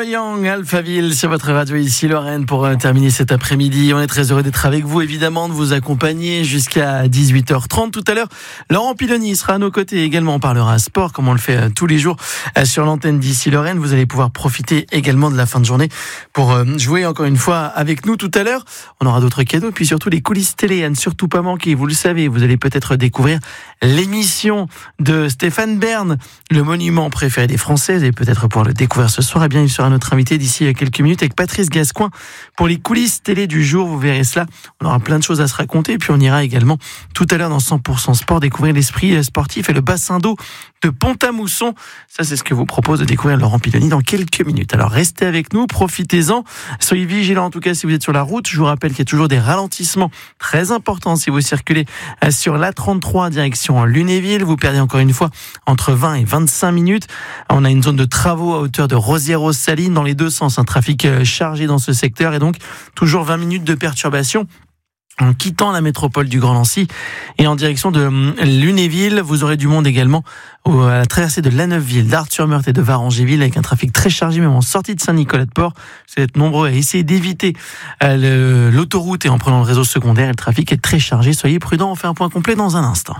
Never Young, Alphaville sur votre radio ici Lorraine pour terminer cet après-midi. On est très heureux d'être avec vous, évidemment, de vous accompagner jusqu'à 18h30. Tout à l'heure, Laurent Piloni sera à nos côtés également. On parlera sport comme on le fait tous les jours sur l'antenne d'ici Lorraine. Vous allez pouvoir profiter également de la fin de journée pour jouer encore une fois avec nous tout à l'heure. On aura d'autres cadeaux, puis surtout les coulisses télé à ne surtout pas manquer. Vous le savez, vous allez peut-être découvrir l'émission de Stéphane Bern, le monument préféré des Français. Vous allez peut-être pouvoir le découvrir ce soir. Eh bien, il sera notre invité d'ici quelques minutes avec Patrice Gascoigne pour les coulisses télé du jour. Vous verrez cela. On aura plein de choses à se raconter. Puis on ira également tout à l'heure dans 100% Sport découvrir l'esprit sportif et le bassin d'eau de Pont-à-Mousson. Ça, c'est ce que vous propose de découvrir Laurent Piloni dans quelques minutes. Alors, restez avec nous, profitez-en. Soyez vigilants, en tout cas, si vous êtes sur la route. Je vous rappelle qu'il y a toujours des ralentissements très importants si vous circulez sur l'A33 direction Lunéville. Vous perdez encore une fois entre 20 et 25 minutes. On a une zone de travaux à hauteur de Rosières-aux-Salines dans les deux sens. Un trafic chargé dans ce secteur et donc toujours 20 minutes de perturbation. En quittant la métropole du Grand Nancy et en direction de Lunéville, vous aurez du monde également à la traversée de Laneuville, d'Arthur-Meurthe et de Varangéville avec un trafic très chargé, même en sortie de Saint-Nicolas-de-Port. Vous êtes nombreux à essayer d'éviter l'autoroute et en prenant le réseau secondaire. Le trafic est très chargé. Soyez prudents. On fait un point complet dans un instant.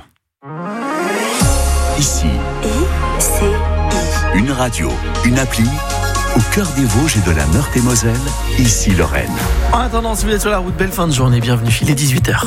Ici, une radio, une appli. Au cœur des Vosges et de la Meurthe-et-Moselle, ici Lorraine. En attendant, si vous êtes sur la route, belle fin de journée, bienvenue, il est 18h.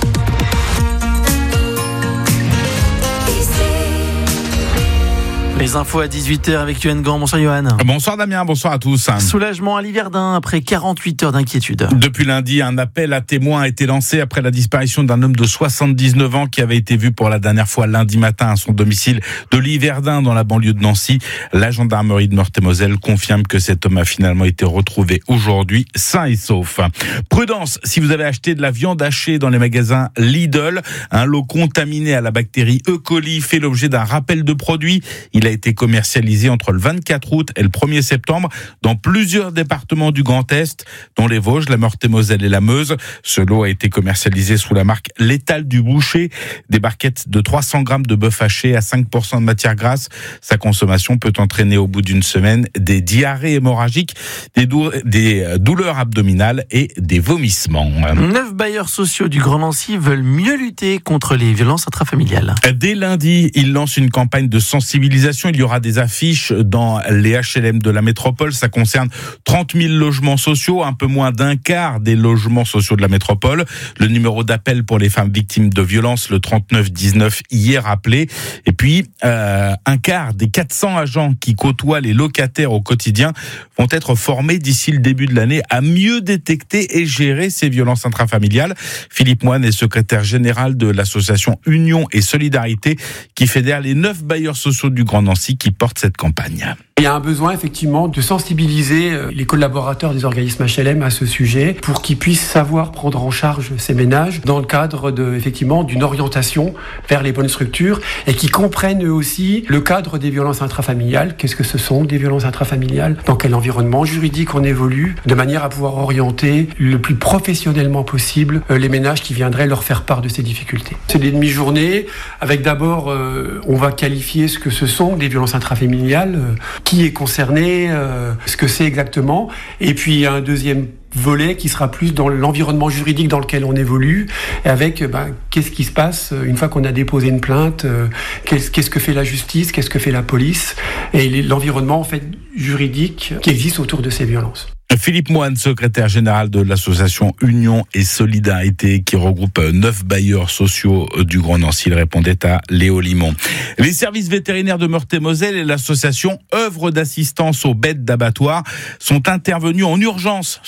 Les infos à 18h avec Yoann Gant. Bonsoir Yoann. Bonsoir Damien, bonsoir à tous. Soulagement à l'Yverdun après 48 heures d'inquiétude. Depuis lundi, un appel à témoins a été lancé après la disparition d'un homme de 79 ans qui avait été vu pour la dernière fois lundi matin à son domicile de l'Yverdun dans la banlieue de Nancy. La gendarmerie de Meurthe-et-Moselle confirme que cet homme a finalement été retrouvé aujourd'hui sain et sauf. Prudence, si vous avez acheté de la viande hachée dans les magasins Lidl, un lot contaminé à la bactérie E. coli fait l'objet d'un rappel de produit. Il a été commercialisé entre le 24 août et le 1er septembre dans plusieurs départements du Grand Est, dont les Vosges, la Meurthe-et-Moselle et la Meuse. Ce lot a été commercialisé sous la marque L'Étal du Boucher, des barquettes de 300 grammes de bœuf haché à 5% de matière grasse. Sa consommation peut entraîner au bout d'une semaine des diarrhées hémorragiques, des douleurs abdominales et des vomissements. 9 bailleurs sociaux du Grand Nancy veulent mieux lutter contre les violences intrafamiliales. Dès lundi, ils lancent une campagne de sensibilisation. Il y aura des affiches dans les HLM de la métropole. Ça concerne 30 000 logements sociaux, un peu moins d'un quart des logements sociaux de la métropole. Le numéro d'appel pour les femmes victimes de violences, le 3919, y est rappelé. Et puis, un quart des 400 agents qui côtoient les locataires au quotidien vont être formés d'ici le début de l'année à mieux détecter et gérer ces violences intrafamiliales. Philippe Moine est secrétaire général de l'association Union et Solidarité qui fédère les 9 bailleurs sociaux du Grand Nancy qui portent cette campagne. Il y a un besoin effectivement de sensibiliser les collaborateurs des organismes HLM à ce sujet pour qu'ils puissent savoir prendre en charge ces ménages dans le cadre d'une orientation vers les bonnes structures et qu'ils comprennent eux aussi le cadre des violences intrafamiliales. Qu'est-ce que ce sont des violences intrafamiliales? Dans quel environnement juridique on évolue? De manière à pouvoir orienter le plus professionnellement possible les ménages qui viendraient leur faire part de ces difficultés. C'est des demi-journées avec d'abord, on va qualifier ce que ce sont des violences intrafamiliales, qui est concerné, ce que c'est exactement, et puis il y a un deuxième volet qui sera plus dans l'environnement juridique dans lequel on évolue, avec qu'est-ce qui se passe une fois qu'on a déposé une plainte, qu'est-ce que fait la justice, qu'est-ce que fait la police, et l'environnement en fait juridique qui existe autour de ces violences. Philippe Moine, secrétaire général de l'association Union et Solidarité qui regroupe 9 bailleurs sociaux du Grand Nancy. Il répondait à Léo Limon. Les services vétérinaires de Meurthe-et-Moselle et l'association Œuvre d'assistance aux bêtes d'abattoir sont intervenus en urgence